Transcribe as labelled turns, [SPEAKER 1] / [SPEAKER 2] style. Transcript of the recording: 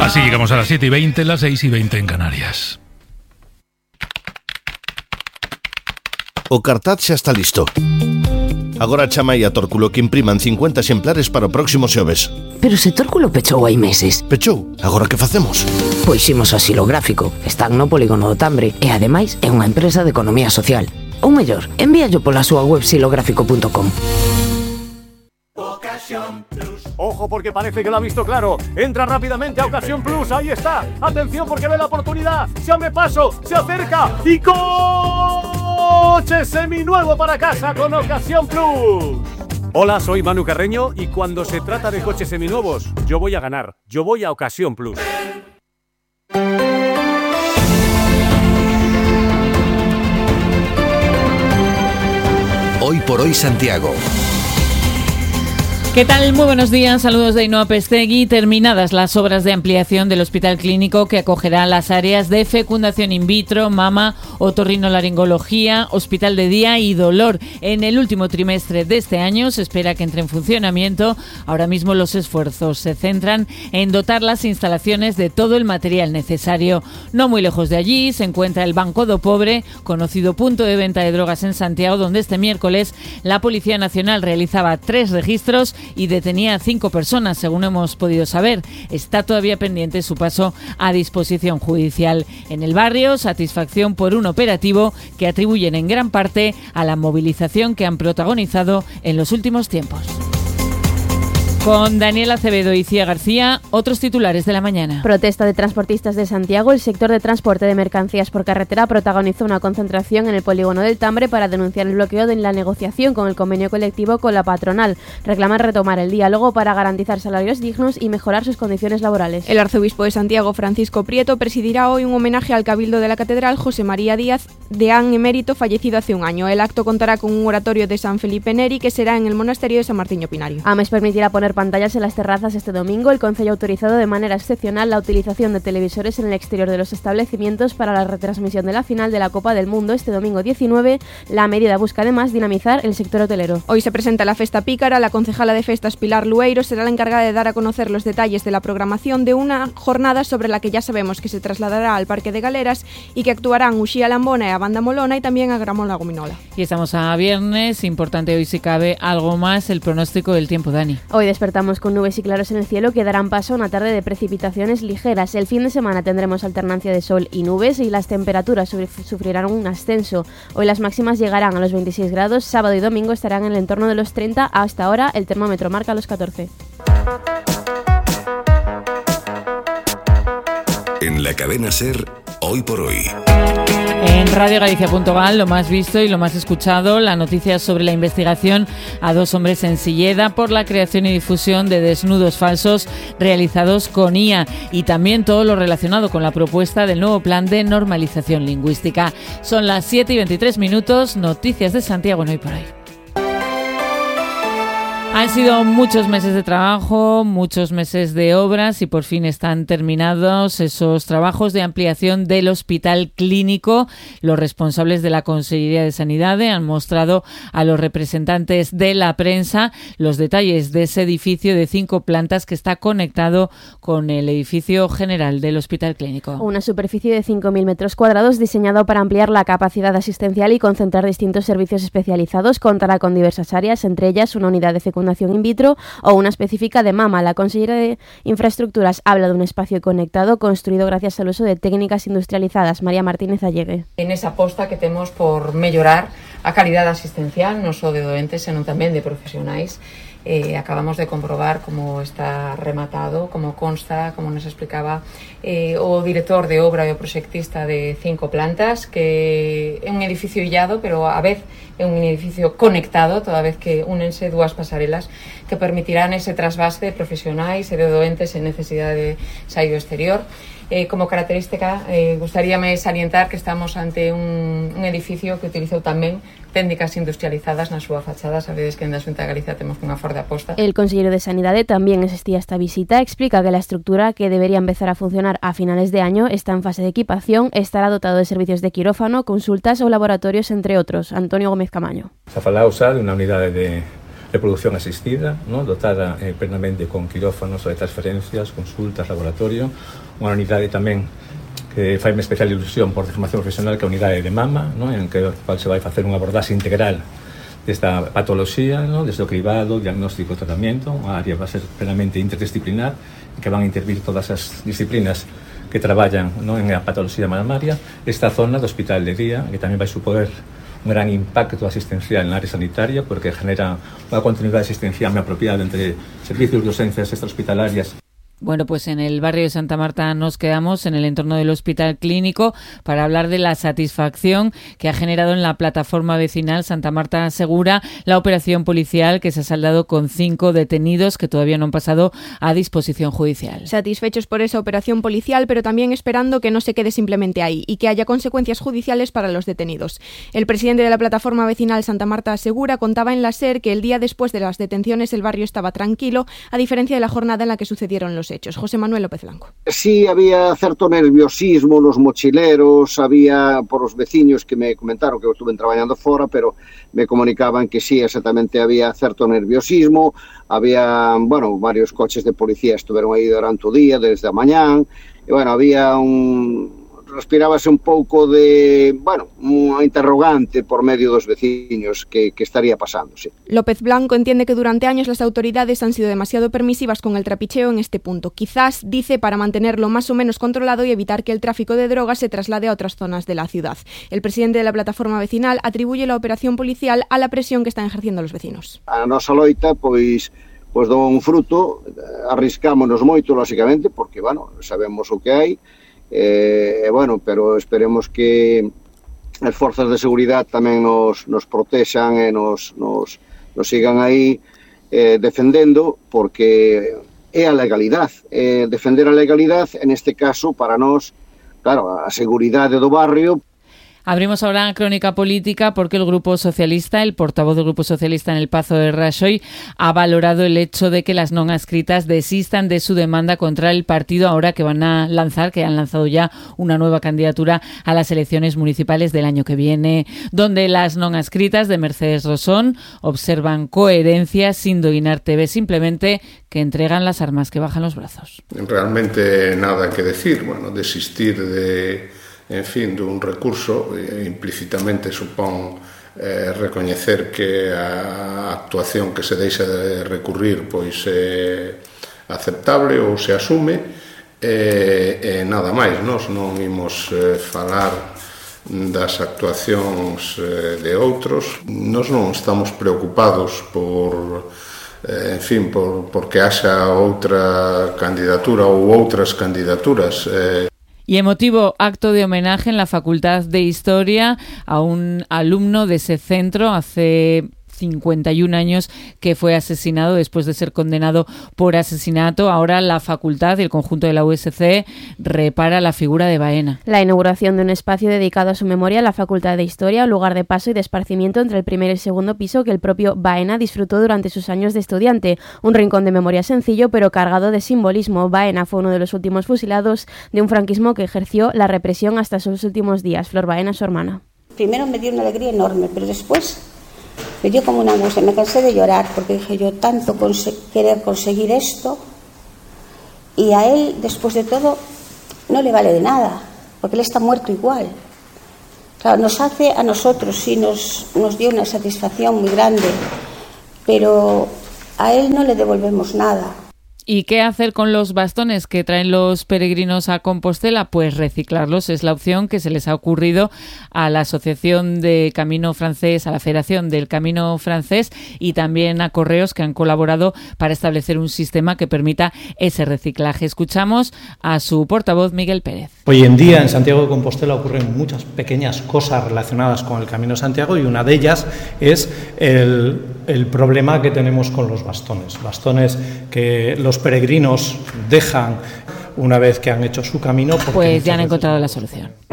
[SPEAKER 1] Así llegamos a las 7:20, las 6:20 en Canarias.
[SPEAKER 2] O cartaz xa está listo. Agora chamai a Tórculo que impriman 50 exemplares para o próximo xoves.
[SPEAKER 3] Pero se Tórculo pechou hai meses.
[SPEAKER 2] Pechou? Agora que facemos?
[SPEAKER 3] Pois imos a Xilográfico. Están no polígono do Tambre e ademais é unha empresa de economía social. Ou mellor, envíallo pola súa web xilográfico.com.
[SPEAKER 4] Ojo porque parece que lo ha visto claro. Entra rápidamente a Ocasión Plus. Ahí está. Atención porque ve la oportunidad. Se abre paso. Se acerca. Y coche seminuevo para casa con Ocasión Plus. Hola, soy Manu Carreño y cuando se trata de coches seminuevos, yo voy a ganar. Yo voy a Ocasión Plus.
[SPEAKER 5] Hoy por hoy Santiago.
[SPEAKER 6] ¿Qué tal? Muy buenos días, saludos de Ainhoa Pestegui. Terminadas las obras de ampliación del Hospital Clínico que acogerá las áreas de fecundación in vitro, mama, otorrinolaringología, hospital de día y dolor. En el último trimestre de este año se espera que entre en funcionamiento. Ahora mismo los esfuerzos se centran en dotar las instalaciones de todo el material necesario. No muy lejos de allí se encuentra el Banco do Pobre, conocido punto de venta de drogas en Santiago, donde este miércoles la Policía Nacional realizaba 3 registros y detenía a 5 personas, según hemos podido saber. Está todavía pendiente su paso a disposición judicial. En el barrio, satisfacción por un operativo que atribuyen en gran parte a la movilización que han protagonizado en los últimos tiempos. Con Daniel Acevedo y Cía García, otros titulares de la mañana.
[SPEAKER 7] Protesta de transportistas de Santiago. El sector de transporte de mercancías por carretera protagonizó una concentración en el polígono del Tambre para denunciar el bloqueo de la negociación con el convenio colectivo con la patronal. Reclaman retomar el diálogo para garantizar salarios dignos y mejorar sus condiciones laborales.
[SPEAKER 8] El arzobispo de Santiago, Francisco Prieto, presidirá hoy un homenaje al Cabildo de la Catedral José María Díaz, deán emérito fallecido hace un año. El acto contará con un oratorio de San Felipe Neri que será en el monasterio de San Martiño Pinario.
[SPEAKER 7] AMES permitirá poner pantallas en las terrazas este domingo. El Concello ha autorizado de manera excepcional la utilización de televisores en el exterior de los establecimientos para la retransmisión de la final de la Copa del Mundo este domingo 19. La medida busca además dinamizar el sector hotelero.
[SPEAKER 8] Hoy se presenta la Festa Pícara. La concejala de Festas, Pilar Lueiro, será la encargada de dar a conocer los detalles de la programación de una jornada sobre la que ya sabemos que se trasladará al Parque de Galeras y que actuarán Uxía Lambona y a Banda Molona y también a Gramola Gominola.
[SPEAKER 6] Y estamos a viernes, importante hoy si cabe algo más el pronóstico del tiempo, Dani.
[SPEAKER 7] Hoy despertamos con nubes y claros en el cielo que darán paso a una tarde de precipitaciones ligeras. El fin de semana tendremos alternancia de sol y nubes y las temperaturas sufrirán un ascenso. Hoy las máximas llegarán a los 26 grados, sábado y domingo estarán en el entorno de los 30, hasta ahora el termómetro marca los 14.
[SPEAKER 5] En la cadena SER, Hoy por hoy.
[SPEAKER 6] En radiogalicia.gal, lo más visto y lo más escuchado, la noticia sobre la investigación a 2 hombres en Silleda por la creación y difusión de desnudos falsos realizados con IA y también todo lo relacionado con la propuesta del nuevo plan de normalización lingüística. Son las 7:23, noticias de Santiago en Hoy por Hoy. Han sido muchos meses de trabajo, muchos meses de obras y por fin están terminados esos trabajos de ampliación del Hospital Clínico. Los responsables de la Consellería de Sanidad han mostrado a los representantes de la prensa los detalles de ese edificio de 5 plantas que está conectado con el edificio general del Hospital Clínico.
[SPEAKER 7] Una superficie de 5.000 metros cuadrados diseñado para ampliar la capacidad asistencial y concentrar distintos servicios especializados. Contará con diversas áreas, entre ellas una unidad de fecundación in vitro o una específica de mama. La consellera de Infraestructuras habla de un espacio conectado construído gracias al uso de técnicas industrializadas. María Martínez Allegue.
[SPEAKER 9] En esa aposta que temos por mellorar a calidade asistencial, non só de doentes, senón tamén de profesionais. Acabamos de comprobar como está rematado, como consta, como nos explicaba o director de obra e o proxectista de 5 plantas, que é un edificio illado, pero a vez é un edificio conectado, toda vez que únense 2 pasarelas que permitirán ese trasvase de profesionais e de doentes en necesidade de saído exterior. Como característica, gustaríame salientar que estamos ante un edificio que utilizou tamén técnicas industrializadas na súa fachada. Sabedes que en da Xunta de Galicia temos unha forte aposta.
[SPEAKER 7] El consellero de Sanidade tamén asistía a esta visita. Explica que la estructura, que debería empezar a funcionar a finales de año, está en fase de equipación, estará dotado de servicios de quirófano, consultas ou laboratorios, entre otros. Antonio Gómez Camaño.
[SPEAKER 10] Se ha falado xa de unha unidade de reproducción asistida, ¿no? Dotada plenamente con quirófanos de transferencias, consultas, laboratorio, unha unidade tamén que fai unha especial ilusión por formación profesional que é a unidade de mama, ¿no? En que se vai facer unha abordaxe integral desta patoloxía, ¿no? Desde o cribado, diagnóstico e tratamento, unha área vai ser plenamente interdisciplinar e que van a intervir todas as disciplinas que traballan, ¿no? En a patoloxía mamaria. Esta zona do hospital de día, que tamén vai supoder un gran impacto asistencial na área sanitaria porque genera unha continuidade asistencial moi apropiada entre servicios de urgencias extrahospitalarias.
[SPEAKER 6] Bueno, pues en el barrio de Santa Marta nos quedamos, en el entorno del Hospital Clínico, para hablar de la satisfacción que ha generado en la plataforma vecinal Santa Marta Segura la operación policial que se ha saldado con 5 detenidos que todavía no han pasado a disposición judicial.
[SPEAKER 8] Satisfechos por esa operación policial, pero también esperando que no se quede simplemente ahí y que haya consecuencias judiciales para los detenidos. El presidente de la plataforma vecinal Santa Marta Segura contaba en la SER que el día después de las detenciones el barrio estaba tranquilo, a diferencia de la jornada en la que sucedieron los hechos. José Manuel López Blanco.
[SPEAKER 11] Sí, había certo nerviosismo nos mochileros, había por os veciños que me comentaron que eu estuve traballando fora, pero me comunicaban que sí, exactamente había certo nerviosismo, había, bueno, varios coches de policía estuveron aí durante o día, desde a mañán, e, bueno, había respirábase un pouco de, bueno, unha interrogante por medio dos veciños que estaría pasándose.
[SPEAKER 8] López Blanco entiende que durante años las autoridades han sido demasiado permisivas con el trapicheo en este punto. Quizás, dice, para mantenerlo más o menos controlado y evitar que el tráfico de drogas se traslade a otras zonas de la ciudad. El presidente de la plataforma vecinal atribuye la operación policial a la presión que están ejerciendo los vecinos.
[SPEAKER 11] A nosa loita, pois dou un fruto, arriscámonos moito, lógicamente, porque, bueno, sabemos o que hai, bueno, pero esperemos que as forzas de seguridade tamén nos protexan e nos sigan aí defendendo, porque é a legalidade, defender a legalidade, en este caso, para nós, claro, a seguridade do barrio.
[SPEAKER 6] Abrimos ahora Crónica Política porque el Grupo Socialista, el portavoz del Grupo Socialista en el Pazo de Raxoi, ha valorado el hecho de que las non adscritas desistan de su demanda contra el partido ahora que van a lanzar, que han lanzado ya una nueva candidatura a las elecciones municipales del año que viene, donde las non adscritas de Mercedes Rosón observan coherencia sin doguinar TV, simplemente que entregan las armas, que bajan los brazos.
[SPEAKER 12] Realmente nada que decir, bueno, desistir dun recurso implícitamente supón recoñecer que a actuación que se deixa de recurrir pois é aceptable ou se asume e nada máis. Nós non imos falar das actuacións de outros. Nós non estamos preocupados porque haxa outra candidatura ou outras candidaturas.
[SPEAKER 6] Y emotivo acto de homenaje en la Facultad de Historia a un alumno de ese centro hace 51 años que fue asesinado después de ser condenado por asesinato. Ahora la facultad y el conjunto de la USC repara la figura de Baena.
[SPEAKER 7] La inauguración de un espacio dedicado a su memoria, la Facultad de Historia, un lugar de paso y de esparcimiento entre el primer y el segundo piso que el propio Baena disfrutó durante sus años de estudiante. Un rincón de memoria sencillo pero cargado de simbolismo. Baena fue uno de los últimos fusilados de un franquismo que ejerció la represión hasta sus últimos días. Flor Baena, su hermana.
[SPEAKER 13] Primero me dio una alegría enorme, pero después me dio como una angustia, me cansé de llorar porque dije yo tanto querer conseguir esto y a él después de todo no le vale de nada porque él está muerto igual. Claro, nos hace a nosotros sí nos dio una satisfacción muy grande, pero a él no le devolvemos nada.
[SPEAKER 6] ¿Y qué hacer con los bastones que traen los peregrinos a Compostela? Pues reciclarlos es la opción que se les ha ocurrido a la Asociación de Camino Francés, a la Federación del Camino Francés y también a Correos, que han colaborado para establecer un sistema que permita ese reciclaje. Escuchamos a su portavoz, Miguel Pérez.
[SPEAKER 14] Hoy en día en Santiago de Compostela ocurren muchas pequeñas cosas relacionadas con el Camino de Santiago y una de ellas es el problema que tenemos con los bastones. Bastones que los peregrinos dejan una vez que han hecho su camino.
[SPEAKER 6] Pues ya han encontrado la solución.